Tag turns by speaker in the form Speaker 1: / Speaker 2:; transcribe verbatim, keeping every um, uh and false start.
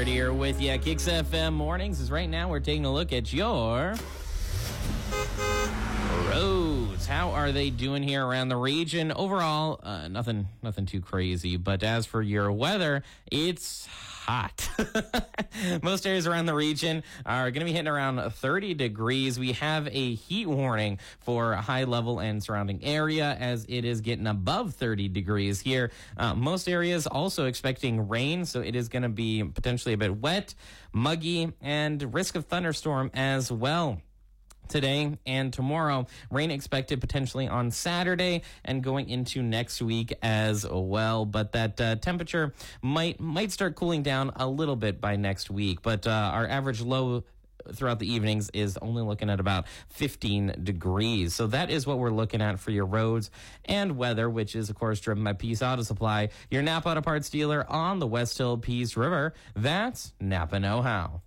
Speaker 1: Jared here with you. Kicks F M Mornings is right now. We're taking a look at your roads. How are they doing here around the region? Overall, uh, nothing, nothing too crazy. But as for your weather, it's hot. Most areas around the region are going to be hitting around thirty degrees. We have a heat warning for high level and surrounding area as it is getting above thirty degrees here. Uh, most areas also expecting rain, so it is going to be potentially a bit wet, muggy, and risk of thunderstorm as well. Today and tomorrow, rain expected potentially on Saturday and going into next week as well. But that uh, temperature might might start cooling down a little bit by next week. But uh, our average low throughout the evenings is only looking at about fifteen degrees. So that is what we're looking at for your roads and weather, which is, of course, driven by Peace Auto Supply, your Napa Auto Parts dealer on the West Hill Peace River. That's Napa Know-How.